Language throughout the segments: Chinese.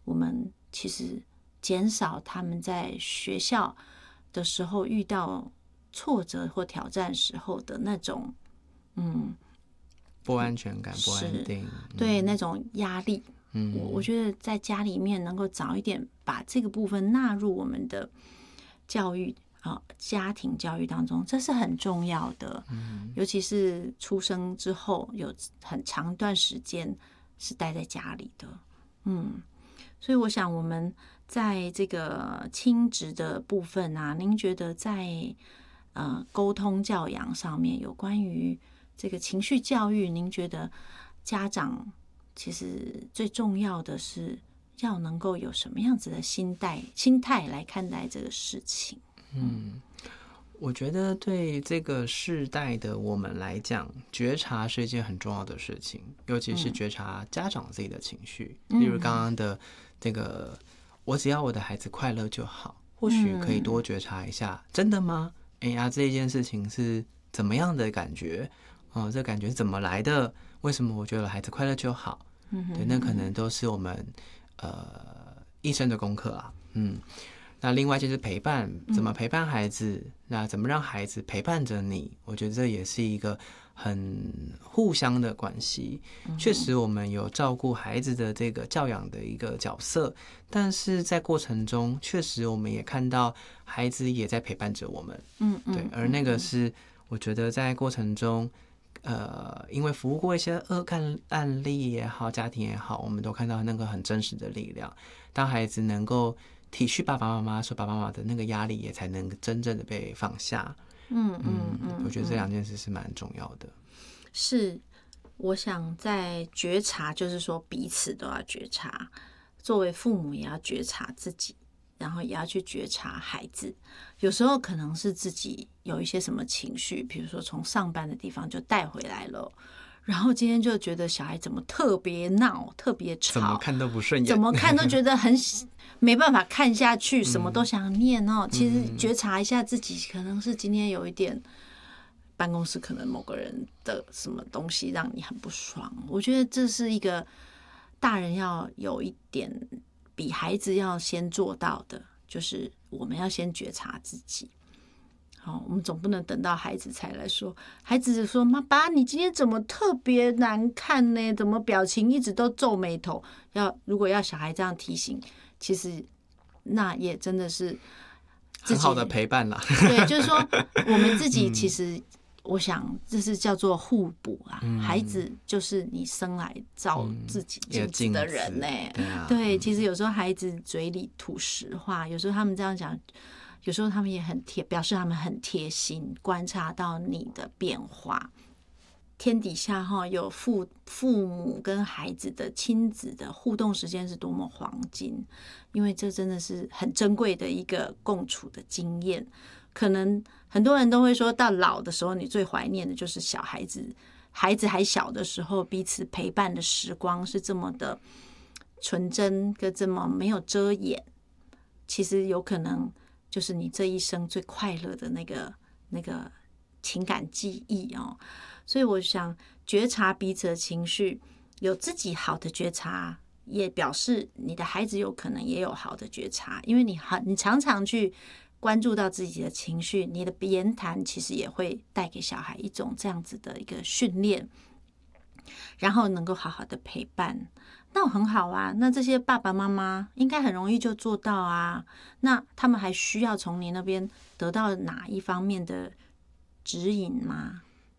我们其实减少他们在学校的时候遇到挫折或挑战时候的那种不安全感、不安定， 对那种压力。我觉得在家里面能够早一点把这个部分纳入我们的教育家庭教育当中，这是很重要的。尤其是出生之后有很长一段时间是待在家里的。所以我想我们在这个亲职的部分啊，您觉得在沟通教养上面，有关于这个情绪教育，您觉得家长其实最重要的是要能够有什么样子的心态来看待这个事情？ 我觉得对这个世代的我们来讲，觉察是一件很重要的事情，尤其是觉察家长自己的情绪。例如刚刚的这个，我只要我的孩子快乐就好，或许可以多觉察一下，真的吗？哎呀，这件事情是怎么样的感觉？这感觉是怎么来的？为什么我觉得孩子快乐就好？对，那可能都是我们一生的功课啊。那另外就是陪伴，怎么陪伴孩子？那怎么让孩子陪伴着你？我觉得这也是一个很互相的关系。确实，我们有照顾孩子的这个教养的一个角色，但是在过程中，确实我们也看到孩子也在陪伴着我们。对，而那个是我觉得在过程中。因为服务过一些案例也好，家庭也好，我们都看到那个很真实的力量。当孩子能够体恤爸爸妈妈，说爸爸妈妈的那个压力也才能真正的被放下。我觉得这两件事是蛮重要的。 是，我想在觉察，就是说彼此都要觉察，作为父母也要觉察自己，然后也要去觉察孩子。有时候可能是自己有一些什么情绪，比如说从上班的地方就带回来了，然后今天就觉得小孩怎么特别闹、特别吵， 怎么看都不顺眼， 怎么看都觉得很没办法看下去，什么都想念哦。其实觉察一下自己，可能是今天有一点办公室可能某个人的什么东西让你很不爽。我觉得这是一个大人要有一点比孩子要先做到的，就是我们要先觉察自己。好，我们总不能等到孩子才来说。孩子说：“妈爸，你今天怎么特别难看呢？怎么表情一直都皱眉头？”如果要小孩这样提醒，其实那也真的是很好的陪伴啦。 对，就是说我们自己其实。我想这是叫做互补啊，孩子就是你生来照自己镜子的人呢。对，其实有时候孩子嘴里吐实话，有时候他们这样讲，有时候他们也很表示他们很贴心，观察到你的变化。天底下有父母跟孩子的亲子的互动时间是多么黄金，因为这真的是很珍贵的一个共处的经验。可能很多人都会说到老的时候，你最怀念的就是孩子还小的时候，彼此陪伴的时光是这么的纯真跟这么没有遮掩。其实有可能就是你这一生最快乐的那个情感记忆哦。所以我想觉察彼此的情绪，有自己好的觉察，也表示你的孩子有可能也有好的觉察，因为你常常去关注到自己的情绪，你的言谈其实也会带给小孩一种这样子的一个训练，然后能够好好的陪伴。那很好啊，那这些爸爸妈妈应该很容易就做到啊。那他们还需要从你那边得到哪一方面的指引吗？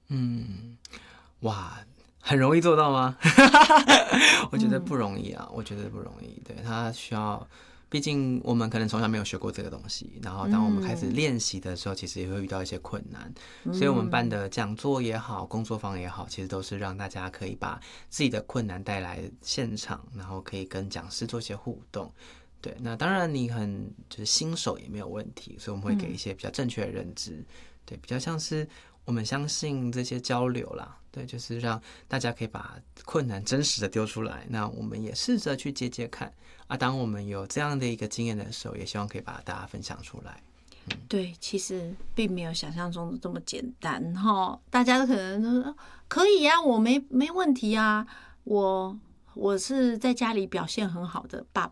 哇，很容易做到吗？我觉得不容易啊，我觉得不容易。对，他需要，毕竟我们可能从小没有学过这个东西，然后当我们开始练习的时候，其实也会遇到一些困难。所以我们办的讲座也好，工作坊也好，其实都是让大家可以把自己的困难带来现场，然后可以跟讲师做一些互动。对，那当然你就是新手也没有问题，所以我们会给一些比较正确的认知。对，比较像是我们相信这些交流啦，对，就是让大家可以把困难真实的丢出来，那我们也试着去接看啊。当我们有这样的一个经验的时候，也希望可以把大家分享出来。 对，其实并没有想象中的这么简单哈。大家都可能都说可以啊，我没问题啊，我是在家里表现很好的爸